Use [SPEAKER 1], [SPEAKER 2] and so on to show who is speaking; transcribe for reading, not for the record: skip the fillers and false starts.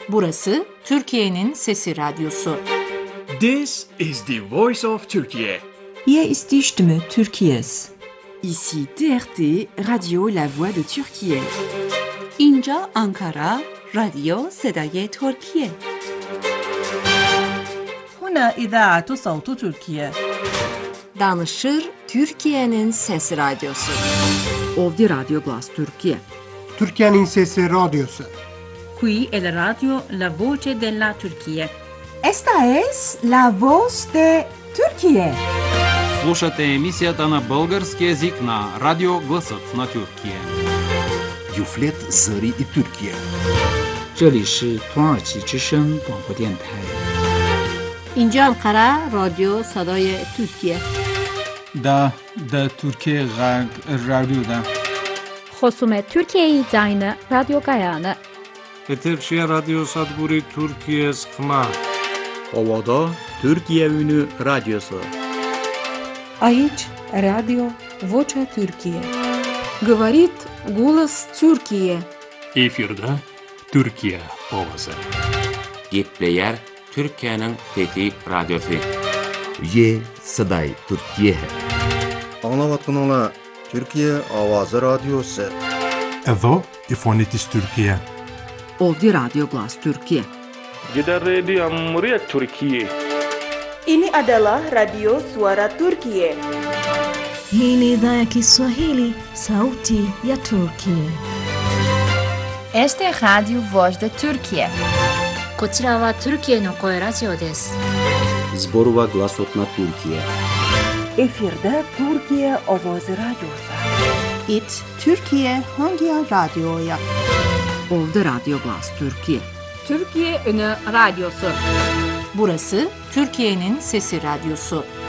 [SPEAKER 1] Burası Türkiye'nin Sesi Radyosu.
[SPEAKER 2] This is the voice of Turkey.
[SPEAKER 3] Hier ist die Stimme Türkiye's.
[SPEAKER 4] Ici TRT, Radio La Voix de Türkiye.
[SPEAKER 5] اینجا آنکارا، رادیو صدای ترکیه.
[SPEAKER 6] هنا إذاعة صوت تركيا.
[SPEAKER 1] Danışır Türkiye'nin Sesi Radyosu.
[SPEAKER 4] Ovdje Radio Glas Türkiye.
[SPEAKER 7] Türkiye'nin Sesi Radyosu.
[SPEAKER 6] Qui è la radio La Voce della Turchia.
[SPEAKER 3] Esta es la voz de Türkiye.
[SPEAKER 8] Слушате емисията на български език на Радио Гласът на Тюркия.
[SPEAKER 9] Юфлет Зари и Türkiye.
[SPEAKER 10] 这里是土耳其之声广播电台。
[SPEAKER 1] اینجا انقره رادیو صدای ترکیه.
[SPEAKER 11] دا ترکیه غرب رادیو دا.
[SPEAKER 12] خصوم ترکیه داینه رادیو گایانه.
[SPEAKER 13] Eterşehir Radyo Sadguri Türkiye Sıkma.
[SPEAKER 14] Ovada Türkiye Ünü Radyosu.
[SPEAKER 15] Aici Radio Vocea Türkiye.
[SPEAKER 16] Говорит голос Türkiye.
[SPEAKER 17] Efirde Türkiye Ovası.
[SPEAKER 18] Gepleyer Türkiye'nin Fethi Radyosu.
[SPEAKER 9] Ye Saday Türkiye.
[SPEAKER 19] Anlavatkanlar Türkiye Avazı Radyosu.
[SPEAKER 20] Evo İfonitis Türkiye.
[SPEAKER 4] Ovdje Radio Glas Türkiye.
[SPEAKER 13] Gider Radio Muria Türkiye.
[SPEAKER 21] Ini adalah Radio Suara Turkiye.
[SPEAKER 22] Hii ni idhaa ya Kiswahili, Sauti ya Turkiye.
[SPEAKER 23] Este Radio Voz de Turkiye.
[SPEAKER 24] こちらはトルキエの声ラジオです。
[SPEAKER 14] Zborova Glasot na Türkiye.
[SPEAKER 3] Efirde Türkiye Ovoz Radyosu.
[SPEAKER 5] It Türkiye hangi radyoya?
[SPEAKER 4] Ovdje Radio Glas Türkiye.
[SPEAKER 1] Türkiye Ünü Radyosu. Burası Türkiye'nin Sesi Radyosu.